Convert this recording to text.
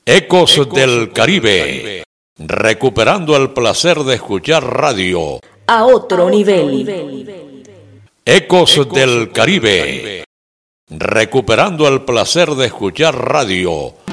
Ecos del Caribe, recuperando el placer de escuchar radio a otro nivel. Ecos del Caribe, recuperando el placer de escuchar radio